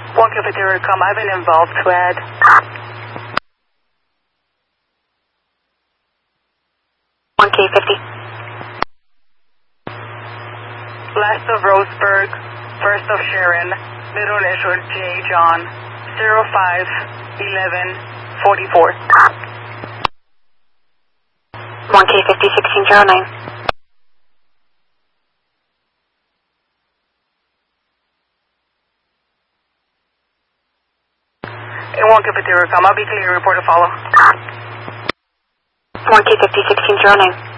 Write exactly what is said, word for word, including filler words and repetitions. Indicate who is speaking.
Speaker 1: one cafeteria, come. I've been involved, Swed.
Speaker 2: one K fifty.
Speaker 1: Last of Roseburg, first of Sharon, middle initial J. John, zero five eleven forty-four.
Speaker 2: one K fifty, sixteen zero nine.
Speaker 1: In one cafeteria, come. I'll be clear. Report to follow.
Speaker 2: one K fifty, sixteen zero nine.